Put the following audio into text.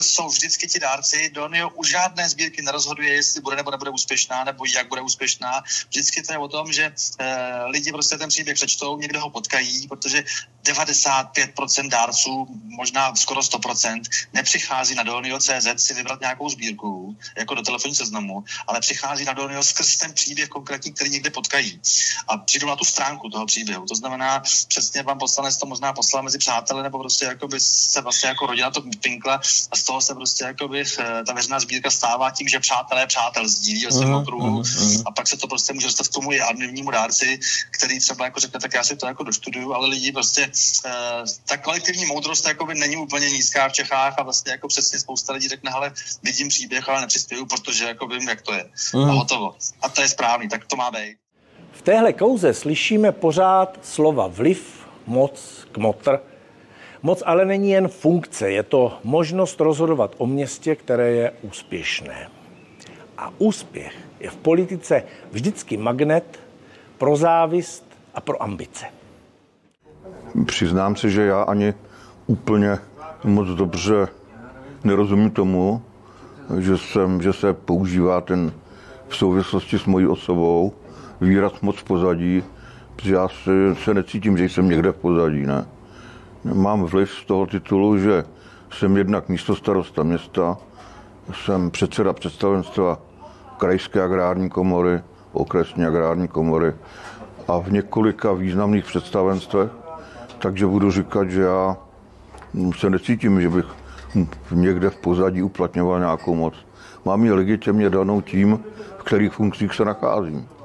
jsou vždycky ti dárci. Donio u žádné sbírky nerozhoduje, jestli bude nebo nebude úspěšná, nebo jak bude úspěšná. Vždycky to je o tom, že lidi prostě ten příběh přečtou, někde ho potkají, protože 95% dárců, možná skoro 100%, nepřichází na Donio.cz si vybrat nějakou sbírku, jako do telefonního seznamu, ale přichází na Donio skrz ten příběh konkrétní, který někde potkají. A přijdou na tu stránku toho příběhu. To znamená, přesně pan poslanec to možná poslal mezi přáteli, nebo prostě jakoby se vlastně jako rodina to pinkla a z toho se prostě jakoby ta veřejná sbírka stává tím, že přátel sdílí o svém okruhu a pak se to prostě může dostat k tomu i anonymnímu dárci, který třeba jako řekne, tak já si to jako doštuduju, ale lidi prostě ta kolektivní moudrost jakoby není úplně nízká v Čechách a vlastně jako přesně spousta lidí řekne, hele, vidím příběh, ale nepřispěju, protože jako vím, jak to je. A hotovo. A to je správný, tak to má být. V téhle kauze slyšíme pořád slova vliv, moc, kmotr. Moc ale není jen funkce, je to možnost rozhodovat o městě, které je úspěšné. A úspěch je v politice vždycky magnet pro závist a pro ambice. Přiznám se, že já ani úplně moc dobře nerozumím tomu, že se používá ten v souvislosti s mojí osobou výraz moc v pozadí, protože já se necítím, že jsem někde v pozadí, ne. Mám vliv z toho titulu, že jsem jednak místostarosta města, jsem předseda představenstva krajské agrární komory, okresní agrární komory a v několika významných představenstvech, takže budu říkat, že já se necítím, že bych někde v pozadí uplatňoval nějakou moc. Mám ji legitimně danou tím, v kterých funkcích se nacházím.